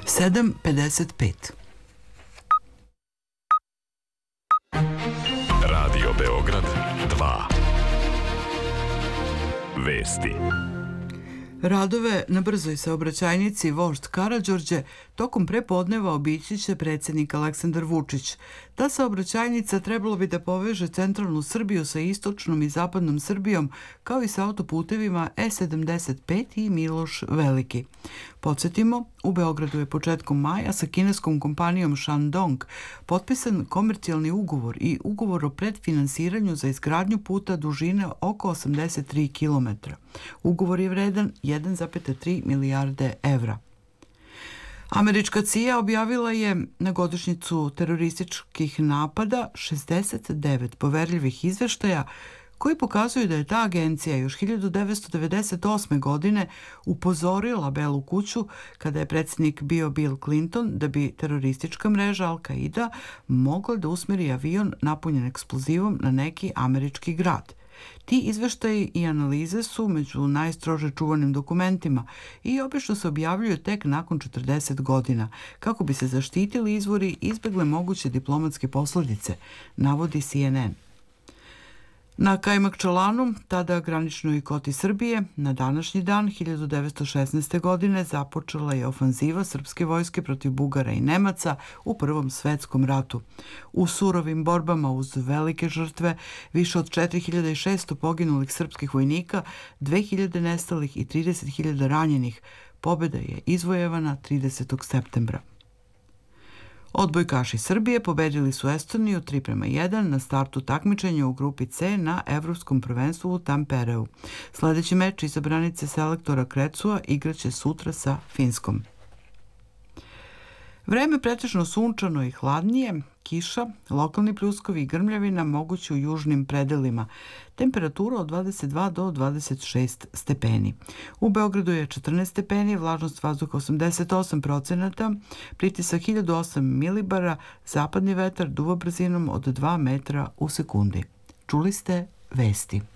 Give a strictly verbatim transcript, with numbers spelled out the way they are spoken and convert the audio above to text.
sedam pedeset pet. Radio Beograd dva. Vesti. Radove na brzoj saobraćajnici Vožd Karađorđe tokom prepodneva obići će predsjednik Aleksandar Vučić. Ta saobraćajnica trebalo bi da poveže centralnu Srbiju sa istočnom i zapadnom Srbijom, kao i sa autoputevima E sedamdeset pet i Miloš Veliki. Podsjetimo, u Beogradu je početkom maja sa kineskom kompanijom Shandong potpisan komercijalni ugovor i ugovor o predfinansiranju za izgradnju puta dužine oko osamdeset tri kilometra. Ugovor je vredan jedan zarez tri milijarde evra. Američka C I A objavila je na godišnjicu terorističkih napada šezdeset devet poverljivih izveštaja koji pokazuju da je ta agencija još hiljadu devetsto devedeset osme. godine upozorila Belu kuću kada je predsjednik bio Bill Clinton da bi teroristička mreža Al-Qaida mogla da usmeri avion napunjen eksplozivom na neki američki grad. Ti izveštaji i analize su među najstrože čuvanim dokumentima i obično se objavljuju tek nakon četrdeset godina, kako bi se zaštitili izvori i izbegle moguće diplomatske posledice, navodi C N N. Na Kajmakčalanu, tada graničnoj koti Srbije, na današnji dan hiljadu devetsto šesnaeste. godine započela je ofanziva srpske vojske protiv Bugara i Nemaca u Prvom svetskom ratu. U surovim borbama uz velike žrtve, više od četiri hiljade šesto poginulih srpskih vojnika, dve hiljade nestalih i trideset hiljada ranjenih, pobjeda je izvojevana tridesetog septembra. Odbojkaši Srbije pobedili su Estoniju tri prema jedan na startu takmičenja u grupi C na Evropskom prvenstvu u Tampereu. Sljedeći meč izabranice selektora Krecua igraće sutra sa Finskom. Vreme pretežno sunčano i hladnije, kiša, lokalni pljuskovi i grmljavina mogući u južnim predelima. Temperatura od dvadeset dva do dvadeset šest stepeni. U Beogradu je četrnaest stepeni, vlažnost vazduha osamdeset osam procenata, pritisak hiljadu osam milibara, zapadni vetar duva brzinom od dva metra u sekundi. Čuli ste vesti.